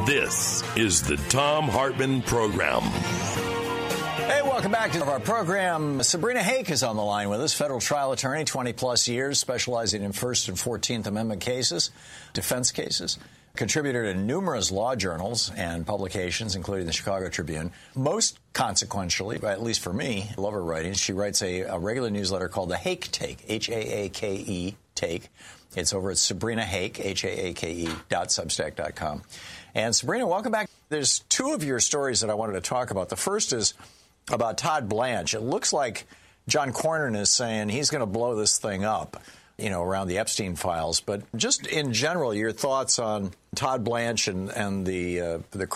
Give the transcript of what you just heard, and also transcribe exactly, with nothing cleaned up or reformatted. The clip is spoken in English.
This is the Thom Hartmann Program. Hey, welcome back to our program. Sabrina Hake is on the line with us, federal trial attorney, twenty plus years, specializing in First and fourteenth Amendment cases, defense cases. Contributor to numerous law journals and publications, including the Chicago Tribune. Most consequentially, at least for me, I love her writing. She writes a, a regular newsletter called The Hake Take, H A A K E, Take. It's over at Sabrina Hake, H A A K E, dot substack dot com. And Sabrina, welcome back. There's two of your stories that I wanted to talk about. The first is about Todd Blanche. It looks like John Cornyn is saying he's going to blow this thing up, you know, around the Epstein files. But just in general, your thoughts on Todd Blanche and, and the uh, the